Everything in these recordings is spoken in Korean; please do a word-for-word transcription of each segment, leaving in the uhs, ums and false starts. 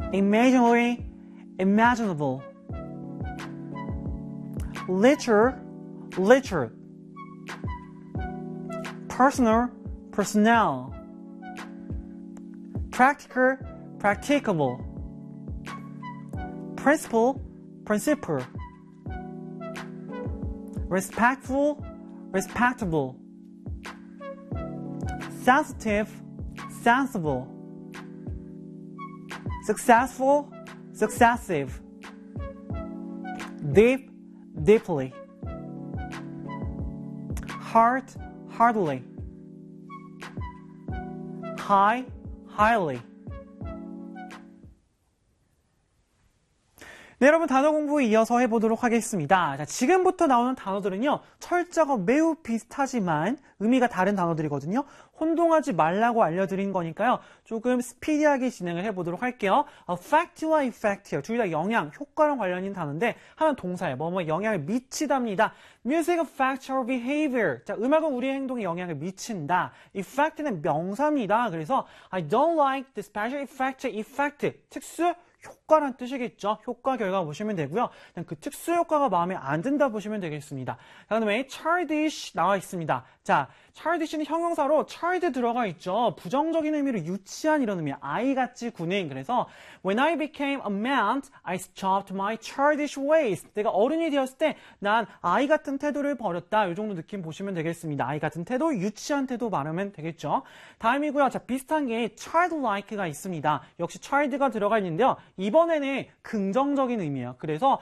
imaginary, imaginable. Literature, literature. Personal, personnel. Practical, practicable. Principle, principle. Respectful, respectable. Sensitive, sensible. Successful, successive. Deep, deeply. Hard, hardly. High, highly. 네, 여러분 단어 공부 이어서 해보도록 하겠습니다. 자, 지금부터 나오는 단어들은요, 철자가 매우 비슷하지만 의미가 다른 단어들이거든요. 혼동하지 말라고 알려드린 거니까요, 조금 스피디하게 진행을 해보도록 할게요. affect와 effect요, 둘 다 영향, 효과랑 관련인 단어인데 하나는 동사예요. 뭐뭐 영향을 미치답니다. Music affects our behavior. 자, 음악은 우리의 행동에 영향을 미친다. effect는 명사입니다. 그래서 I don't like the special effect, effect, 특수 효과란 뜻이겠죠. 효과 결과 보시면 되고요. 그냥 그 특수 효과가 마음에 안 든다 보시면 되겠습니다. 그 다음에 childish 나와 있습니다. 자, childish는 형용사로 child 들어가 있죠. 부정적인 의미로 유치한 이런 의미, 아이같이 구는. 그래서 when I became a man, I stopped my childish ways. 내가 어른이 되었을 때 난 아이 같은 태도를 버렸다. 이 정도 느낌 보시면 되겠습니다. 아이 같은 태도, 유치한 태도 말하면 되겠죠. 다음이고요. 자, 비슷한 게 childlike가 있습니다. 역시 child가 들어가 있는데요. 이번에는 긍정적인 의미예요. 그래서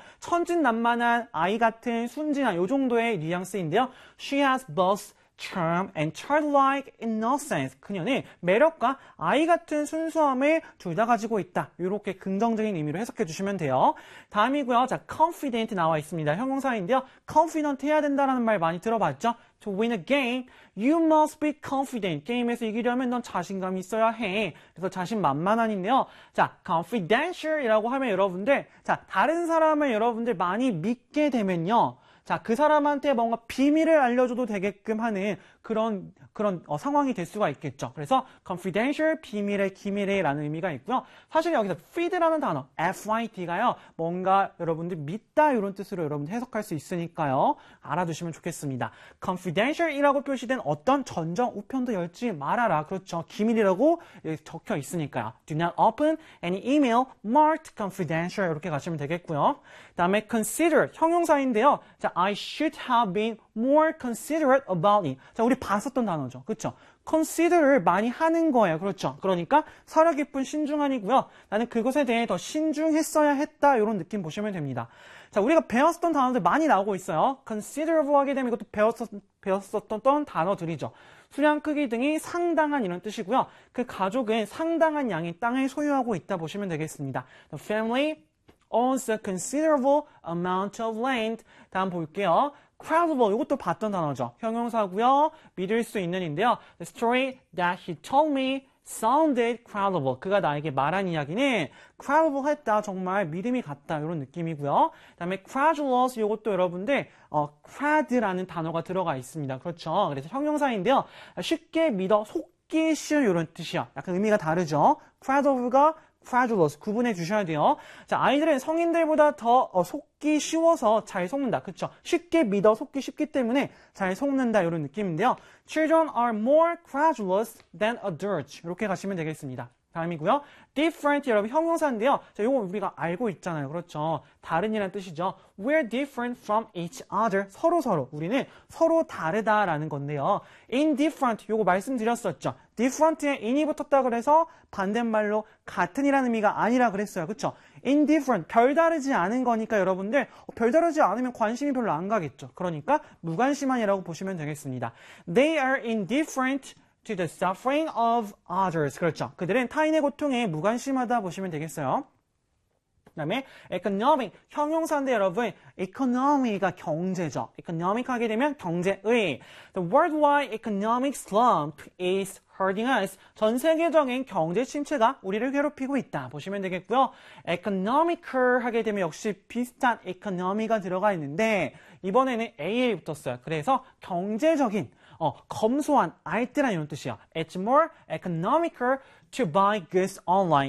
천진난만한 아이 같은 순진한 이 정도의 뉘앙스인데요. She has both charm and childlike innocence. 그녀는 매력과 아이 같은 순수함을 둘 다 가지고 있다. 이렇게 긍정적인 의미로 해석해 주시면 돼요. 다음이고요. 자, confident 나와 있습니다. 형용사인데요. confident 해야 된다는 말 많이 들어봤죠? To win a game, you must be confident. 게임에서 이기려면 넌 자신감이 있어야 해. 그래서 자신만만한인데요. 자, confidential이라고 하면 여러분들, 자, 다른 사람을 여러분들 많이 믿게 되면요. 자, 그 사람한테 뭔가 비밀을 알려줘도 되게끔 하는 그런, 그런 어, 상황이 될 수가 있겠죠. 그래서 confidential, 비밀의, 기밀의 라는 의미가 있고요. 사실 여기서 feed라는 단어, 에프아이디가요. 뭔가 여러분들 믿다 이런 뜻으로 여러분들 해석할 수 있으니까요. 알아두시면 좋겠습니다. confidential이라고 표시된 어떤 전정, 우편도 열지 말아라. 그렇죠. 기밀이라고 여기 적혀 있으니까요. Do not open any email marked confidential 이렇게 가시면 되겠고요. 다음에 consider, 형용사인데요. 자, I should have been more considerate about it. 자, 우리 봤었던 단어죠. 그렇죠? consider를 많이 하는 거예요. 그렇죠? 그러니까 서려 깊은 신중한이고요. 나는 그것에 대해 더 신중했어야 했다. 이런 느낌 보시면 됩니다. 자, 우리가 배웠었던 단어들 많이 나오고 있어요. considerable 하게 되면 이것도 배웠었, 배웠었던 단어들이죠. 수량, 크기 등이 상당한 이런 뜻이고요. 그 가족은 상당한 양의 땅을 소유하고 있다 보시면 되겠습니다. The family owns a considerable amount of land. 다음 볼게요. credible, 이것도 봤던 단어죠. 형용사고요. 믿을 수 있는인데요. The story that he told me sounded credible. 그가 나에게 말한 이야기는 credible 했다. 정말 믿음이 갔다. 이런 느낌이고요. 그 다음에 credulous, 이것도 여러분들 어, cred라는 단어가 들어가 있습니다. 그렇죠. 그래서 형용사인데요. 쉽게 믿어, 속기 쉬운 이런 뜻이야. 약간 의미가 다르죠. credible가 credulous 구분해 주셔야 돼요. 자, 아이들은 성인들보다 더 어, 속기 쉬워서 잘 속는다. 그렇죠? 쉽게 믿어 속기 쉽기 때문에 잘 속는다 이런 느낌인데요. Children are more credulous than adults. 이렇게 가시면 되겠습니다. 다음이고요. different 여러분 형용사인데요. 자, 요거 우리가 알고 있잖아요. 그렇죠? 다른이라는 뜻이죠. We're different from each other. 서로 서로. 우리는 서로 다르다라는 건데요. indifferent 요거 말씀드렸었죠. different에 in이 붙었다 그래서 반대말로 같은이라는 의미가 아니라 그랬어요. 그렇죠? indifferent 별다르지 않은 거니까 여러분들 별다르지 않으면 관심이 별로 안 가겠죠. 그러니까 무관심한이라고 보시면 되겠습니다. They are indifferent to the suffering of others. 그렇죠. 그들은 타인의 고통에 무관심하다 보시면 되겠어요. 그 다음에 economic, 형용사인데 여러분 economy가 경제죠. economic 하게 되면 경제의. The worldwide economic slump is hurting us. 전 세계적인 경제 침체가 우리를 괴롭히고 있다 보시면 되겠고요. economical 하게 되면 역시 비슷한 economy가 들어가 있는데 이번에는 에이에 붙었어요. 그래서 경제적인 어, 검소한, 알뜰한 이런 뜻이야. It's more economical to buy goods online.